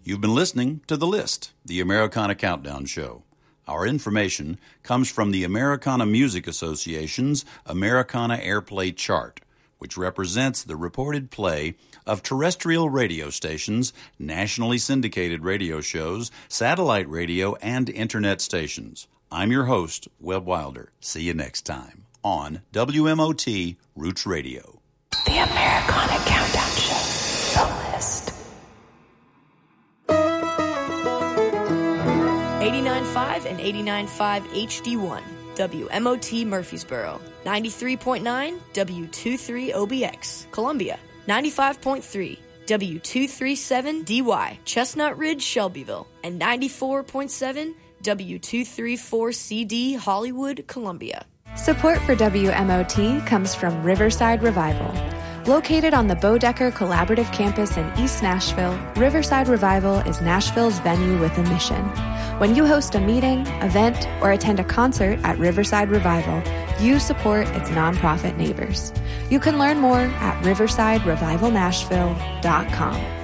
You've been listening to The List, the Americana Countdown Show. Our information comes from the Americana Music Association's Americana Airplay Chart, which represents the reported play of terrestrial radio stations, nationally syndicated radio shows, satellite radio, and internet stations. I'm your host, Webb Wilder. See you next time on WMOT Roots Radio. The Americana Countdown Show. The List. 89.5 and 89.5 HD1. WMOT Murfreesboro. 93.9 W23 OBX. Columbia. 95.3 W237 DY. Chestnut Ridge, Shelbyville. And 94.7 W234 CD Hollywood, Columbia. Support for WMOT comes from Riverside Revival. Located on the Bodecker Collaborative Campus in East Nashville, Riverside Revival is Nashville's venue with a mission. When you host a meeting, event, or attend a concert at Riverside Revival, you support its nonprofit neighbors. You can learn more at riversiderevivalnashville.com.